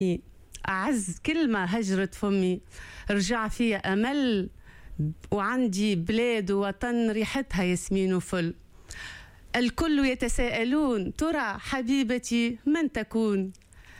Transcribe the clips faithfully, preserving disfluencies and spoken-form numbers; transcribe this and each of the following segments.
أعز كلمة هجرت فمي، رجع فيها أمل وعندي بلاد ووطن ريحتها ياسمين وفل. الكل يتساءلون ترى حبيبتي من تكون؟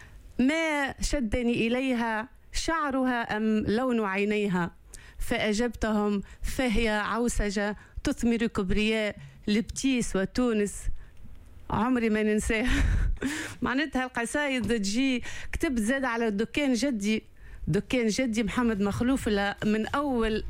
ما شدني إليها شعرها أم لون عينيها؟ فأجبتهم فهي عوسجة تثمر كبرياء لبتيس وتونس. عمري ما ننساها. معناتها القصايد تجي كتبت زاد على دكان جدي، دكان جدي محمد مخلوف من أول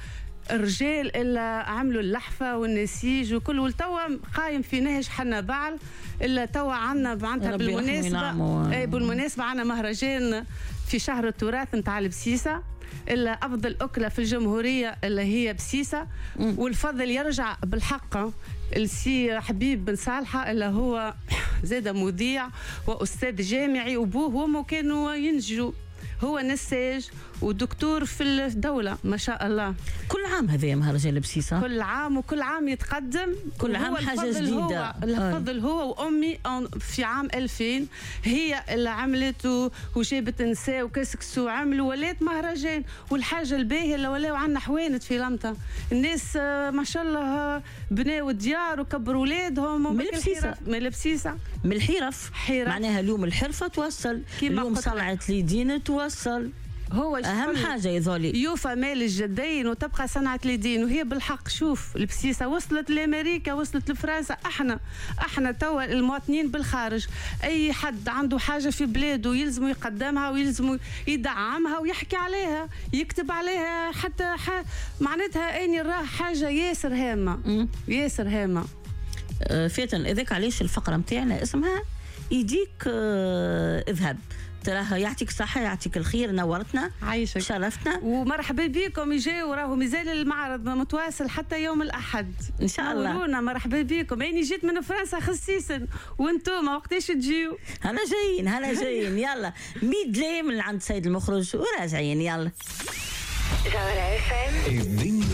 الرجال اللي عملوا اللحفة والنسيج وكل، والتوا قايم في نهج حنا بعل إلا توا عنا معناتها بالمناسبة أي بالمناسبة عنا مهرجان في شهر التراث نتاع البسيسة إلا أفضل أكلة في الجمهورية اللي هي بسيسة، والفضل يرجع بالحق السي حبيب بن صالحة اللي هو زاد مذيع وأستاذ جامعي، وبوه وامه كانوا ينجوا، هو نساج ودكتور في الدولة ما شاء الله. كل عام هذا مهرجان البسيسة، كل عام وكل عام يتقدم، كل عام حاجة جديدة. هو الفضل هو وأمي في عام ألفين هي اللي عملته وجابت نساء وكسكسوا وعملوا ولات مهرجان. والحاجة الباهية اللي ولاو عنا حوانت في لمطة، الناس ما شاء الله بناوا ديار وكبروا ولادهم من البسيسة، من البسيسة من الحرف. حرف. معناها اليوم الحرفة توصل، اليوم صنعة اليدين توصل، هو أهم حاجة يظلي يوفى مال الجدين وتبقى صنعة اليدين. وهي بالحق شوف البسيسة وصلت لأمريكا، وصلت لفرنسا. احنا احنا توا المواطنين بالخارج أي حد عنده حاجة في بلاده يلزم يقدمها ويلزم يدعمها ويحكي عليها يكتب عليها، حتى ح... معناتها أني راه حاجة ياسر هامة ياسر هامة. أه فاتن إذاك علاش الفقرة متاعنا اسمها يديك أه اذهب. تراها يعطيك الصحة يعطيك الخير، نورتنا عايشك شرفتنا ومرحبا بكم. يجاو راهو مازال المعرض متواصل حتى يوم الأحد إن شاء الله. نورونا مرحبا بكم. أني جيت من فرنسا خصيصا وانتم وقتاش تجيو؟ هلا جايين هلا جايين. يلا ميد ليه من عند سيد المخرج وراجعين. يلا.